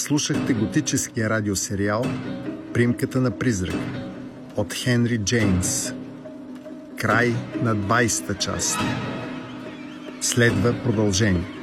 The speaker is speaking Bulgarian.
Слушахте готическия радиосериал "Примката на призрак" от Хенри Джеймс. Край на 20-та част. Следва продължение.